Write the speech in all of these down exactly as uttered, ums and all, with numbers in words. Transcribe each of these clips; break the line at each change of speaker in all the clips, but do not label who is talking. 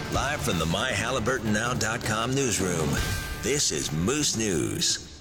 Live from the my halliburton now dot com newsroom, this is Moose News.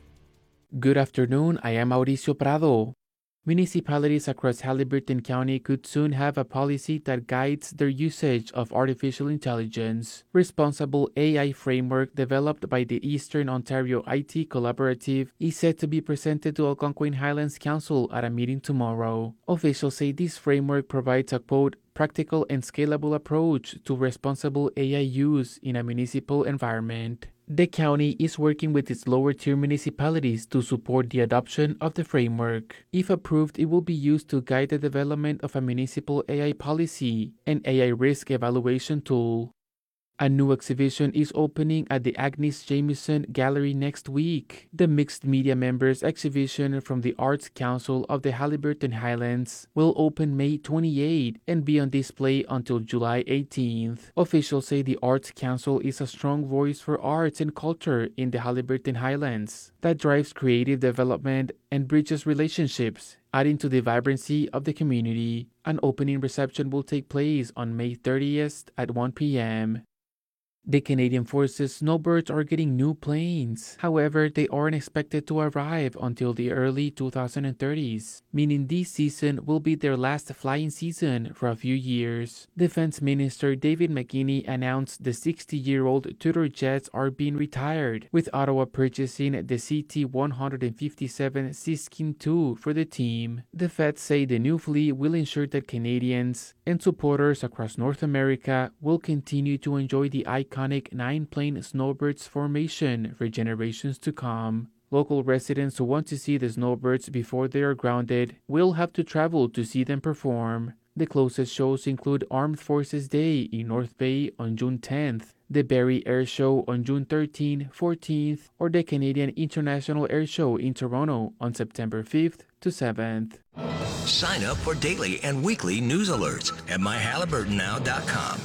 Good afternoon, I am Mauricio Prado. Municipalities across Haliburton County could soon have a policy that guides their usage of artificial intelligence. Responsible A I framework developed by the Eastern Ontario I T Collaborative is set to be presented to Algonquin Highlands Council at a meeting tomorrow. Officials say this framework provides a quote, practical and scalable approach to responsible A I use in a municipal environment. The county is working with its lower-tier municipalities to support the adoption of the framework. If approved, it will be used to guide the development of a municipal A I policy and A I risk evaluation tool. A new exhibition is opening at the Agnes Jamieson Gallery next week. The Mixed Media Members exhibition from the Arts Council of the Haliburton Highlands will open May twenty-eighth and be on display until July eighteenth. Officials say the Arts Council is a strong voice for arts and culture in the Haliburton Highlands that drives creative development and bridges relationships, adding to the vibrancy of the community. An opening reception will take place on May thirtieth at one p.m. The Canadian Forces snowbirds are getting new planes. However, they aren't expected to arrive until the early twenty thirties, meaning this season will be their last flying season for a few years. Defense Minister David McKinney announced the sixty-year-old Tudor jets are being retired, with Ottawa purchasing the C T one fifty-seven Siskin two for the team. The Feds say the new fleet will ensure that Canadians and supporters across North America will continue to enjoy the iconic iconic nine-plane snowbirds formation for generations to come. Local residents who want to see the snowbirds before they are grounded will have to travel to see them perform. The closest shows include Armed Forces Day in North Bay on June tenth, the Barrie Air Show on June thirteenth, fourteenth, or the Canadian International Air Show in Toronto on September fifth to seventh.
Sign up for daily and weekly news alerts at my halliburton now dot com.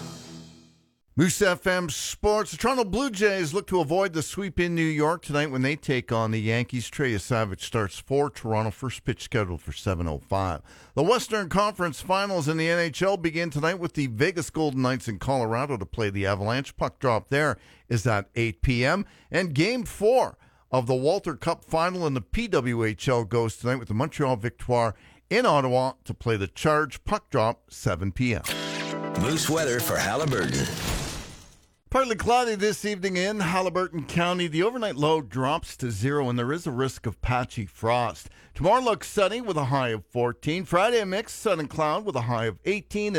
Moose F M Sports. The Toronto Blue Jays look to avoid the sweep in New York tonight when they take on the Yankees. Trey Savage starts for Toronto. First pitch scheduled for seven oh five. The Western Conference Finals in the N H L begin tonight with the Vegas Golden Knights in Colorado to play the Avalanche. Puck drop there is at eight p.m. And Game four of the Walter Cup Final in the P W H L goes tonight with the Montreal Victoire in Ottawa to play the Charge. Puck drop seven p.m.
Moose weather for Haliburton.
Partly cloudy this evening in Haliburton County. The overnight low drops to zero, and there is a risk of patchy frost. Tomorrow looks sunny with a high of fourteen. Friday, a mix sun and cloud with a high of eighteen.